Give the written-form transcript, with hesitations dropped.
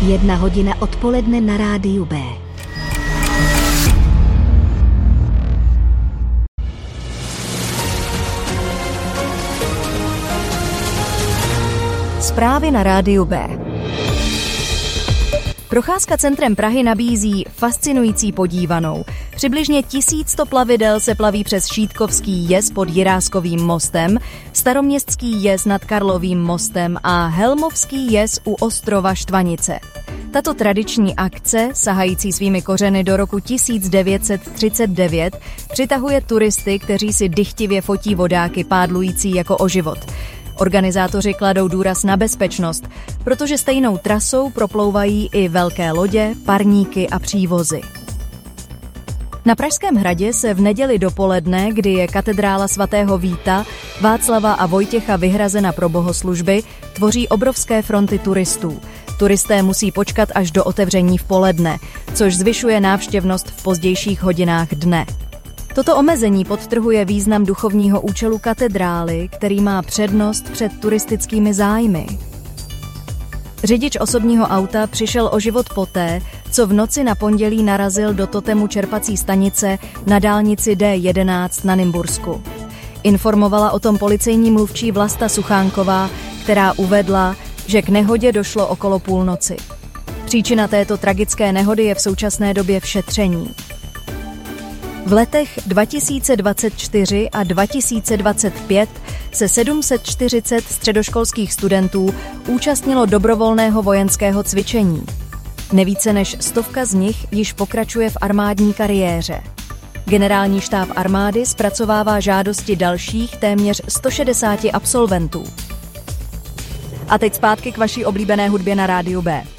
1:00 odpoledne na rádiu B. Zprávy na rádiu B. Procházka centrem Prahy nabízí fascinující podívanou. Přibližně 1100 plavidel se plaví přes Šítkovský jez pod Jiráskovým mostem, Staroměstský jez nad Karlovým mostem a Helmovský jez u ostrova Štvanice. Tato tradiční akce, sahající svými kořeny do roku 1939, přitahuje turisty, kteří si dychtivě fotí vodáky pádlující jako o život. Organizátoři kladou důraz na bezpečnost, protože stejnou trasou proplouvají i velké lodě, parníky a přívozy. Na Pražském hradě se v neděli dopoledne, kdy je katedrála svatého Víta, Václava a Vojtěcha vyhrazena pro bohoslužby, tvoří obrovské fronty turistů. Turisté musí počkat až do otevření v poledne, což zvyšuje návštěvnost v pozdějších hodinách dne. Toto omezení podtrhuje význam duchovního účelu katedrály, který má přednost před turistickými zájmy. Řidič osobního auta přišel o život poté, co v noci na pondělí narazil do totemu čerpací stanice na dálnici D11 na Nymbursku. Informovala o tom policejní mluvčí Vlasta Suchánková, která uvedla, že k nehodě došlo okolo půlnoci. Příčina této tragické nehody je v současné době v šetření. V letech 2024 a 2025 se 740 středoškolských studentů účastnilo dobrovolného vojenského cvičení. Nevíce než 100 z nich již pokračuje v armádní kariéře. Generální štáb armády zpracovává žádosti dalších téměř 160 absolventů. A teď zpátky k vaší oblíbené hudbě na rádiu B.